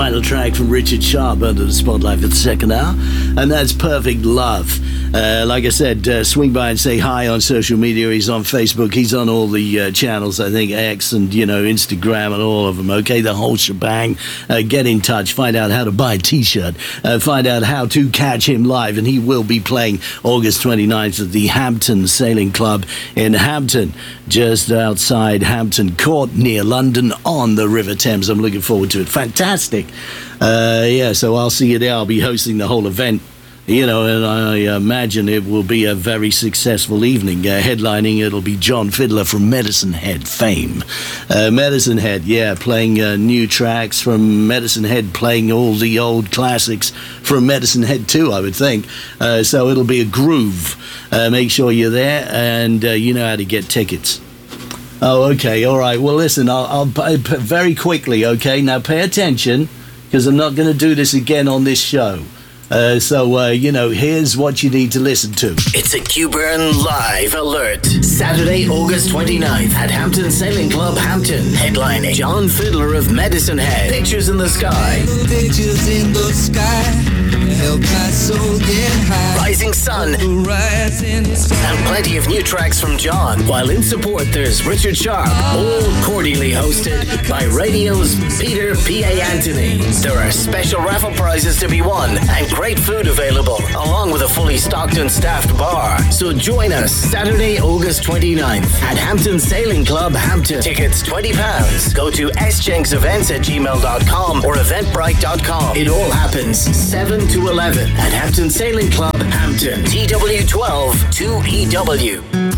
final track from Richard Sharp under the spotlight for the second hour, and that's Perfect Love. Like I said, swing by and say hi on social media. He's on Facebook. He's on all the channels, I think, X and, Instagram and all of them, okay? The whole shebang. Get in touch. Find out how to buy a T-shirt. Find out how to catch him live, and he will be playing August 29th at the Hampton Sailing Club in Hampton, just outside Hampton Court near London on the River Thames. I'm looking forward to it. Fantastic. So I'll see you there. I'll be hosting the whole event. And I imagine it will be a very successful evening. Headlining, it'll be John Fiddler from Medicine Head fame. Medicine Head, playing new tracks from Medicine Head, playing all the old classics from Medicine Head too, I would think. So it'll be a groove. Make sure you're there, and you know how to get tickets. Oh, okay, all right. Well, listen, I'll very quickly, okay? Now pay attention, because I'm not going to do this again on this show. Here's what you need to listen to. It's a Q-Burn Live Alert. Saturday, August 29th at Hampton Sailing Club, Hampton. Headlining John Fiddler of Medicine Head. Pictures in the Sky. Pictures in the sky. Help my soul get high. Rising Sun. And plenty of new tracks from John. While in support, there's Richard Sharp. All cordially hosted by radio's Peter P.A. Anthony. There are special raffle prizes to be won and great food available, along with a fully stocked and staffed bar. So join us Saturday, August 29th at Hampton Sailing Club, Hampton. Tickets £20. Go to sjinxevents@gmail.com or eventbrite.com. It all happens 7 to 11 at Hampton Sailing Club, Hampton. TW12 2EW.